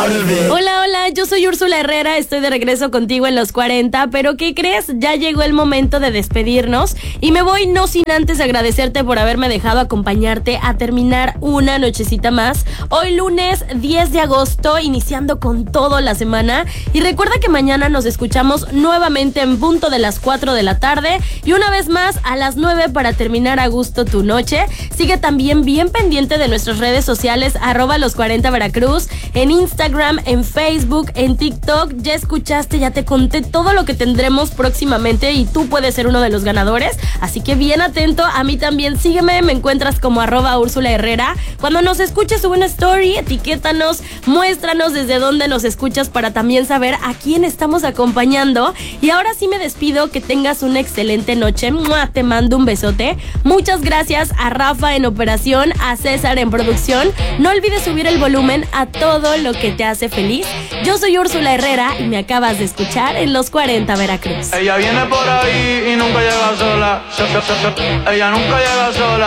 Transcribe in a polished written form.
Hola, hola, yo soy Úrsula Herrera, estoy de regreso contigo en los 40, pero ¿qué crees? Ya llegó el momento de despedirnos y me voy no sin antes agradecerte por haberme dejado acompañarte a terminar una nochecita más. Hoy lunes 10 de agosto, iniciando con todo la semana, y recuerda que mañana nos escuchamos nuevamente en punto de las 4 de la tarde y una vez más a las 9 para terminar a gusto tu noche. Sigue también bien pendiente de nuestras redes sociales @los40 Veracruz, en Instagram, en Facebook, en TikTok. Ya escuchaste, ya te conté todo lo que tendremos próximamente y tú puedes ser uno de los ganadores, así que bien atento. A mí también sígueme, me encuentras como @Úrsula Herrera. Cuando nos escuches, sube una story, etiquétanos, muéstranos desde dónde nos escuchas para también saber a quién estamos acompañando. Y ahora sí me despido, que tengas una excelente noche. ¡Mua! Te mando un besote. Muchas gracias a Rafa en operación, a César en producción. No olvides subir el volumen a todo lo que te hace feliz. Yo soy Úrsula Herrera y me acabas de escuchar en los 40 Veracruz. Ella viene por ahí y nunca llega sola. Ella nunca llega sola.